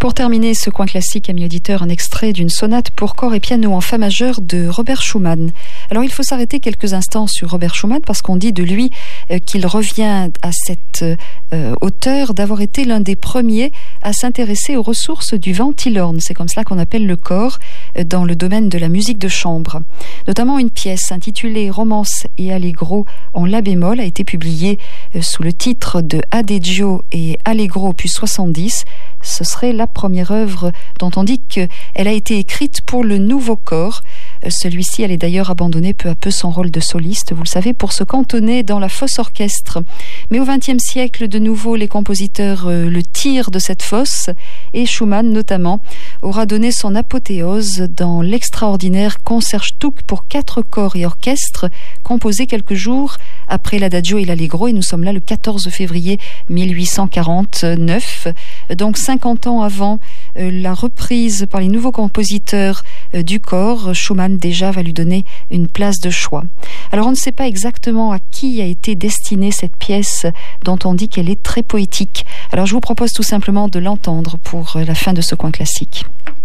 Pour terminer ce coin classique, amis auditeurs, un extrait d'une sonate pour corps et piano en fa majeur de Robert Schumann. Alors il faut s'arrêter quelques instants sur Robert Schumann parce qu'on dit de lui qu'il revient à cette hauteur d'avoir été l'un des premiers à s'intéresser aux ressources du ventilhorn. C'est comme cela qu'on appelle le corps dans le domaine de la musique de chambre. Notamment une pièce intitulée Romance et Allegro en la bémol a été publiée sous le titre de Adagio et Allegro opus 70. Ce serait la première œuvre dont on dit qu'elle a été écrite pour le nouveau corps. Celui-ci allait d'ailleurs abandonner peu à peu son rôle de soliste, vous le savez, pour se cantonner dans la fosse orchestre. Mais au XXe siècle, de nouveau, les compositeurs le tirent de cette fosse et Schumann, notamment, aura donné son apothéose dans l'extraordinaire Concertstück pour 4 corps et orchestre, composé quelques jours après l'Adagio et l'Allegro, et nous sommes là le 14 février 1849, donc 50 ans avant la reprise par les nouveaux compositeurs du corps. Schumann déjà va lui donner une place de choix. Alors on ne sait pas exactement à qui a été destinée cette pièce dont on dit qu'elle est très poétique. Alors je vous propose tout simplement de l'entendre pour la fin de ce coin classique.